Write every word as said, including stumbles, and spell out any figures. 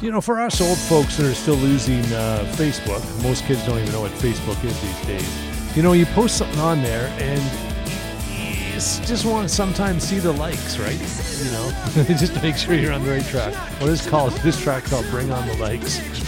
You know, for us old folks that are still using uh, Facebook, most kids don't even know what Facebook is these days. You know, you post something on there and you s- just want to sometimes see the likes, right? You know, just to make sure you're on the right track. Well, this call this track called "Bring On the Likes."